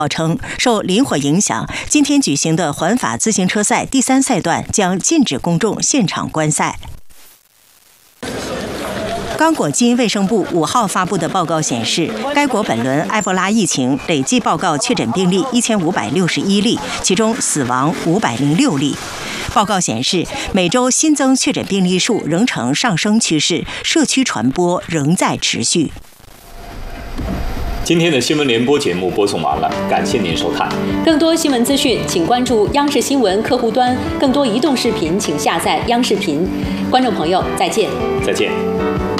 称，受林火影响，今天举行的环法自行车赛第3赛段将禁止公众现场观赛。刚果金卫生部5号发布的报告显示，该国本轮埃博拉疫情累计报告确诊病例1561例，其中死亡506例。报告显示，每周新增确诊病例数仍呈上升趋势，社区传播仍在持续。 今天的新闻联播节目播送完了，感谢您收看。 更多新闻资讯，请关注央视新闻客户端；更多移动视频，请下载央视频。观众朋友，再见。 再见。